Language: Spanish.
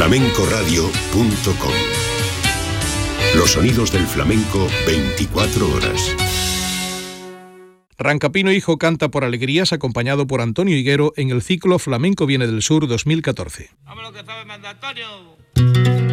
flamencoradio.com. Los sonidos del flamenco 24 horas. Rancapino Hijo canta por alegrías, acompañado por Antonio Higuero en el ciclo Flamenco Viene del Sur 2014. Vámonos que sabe mandatorio.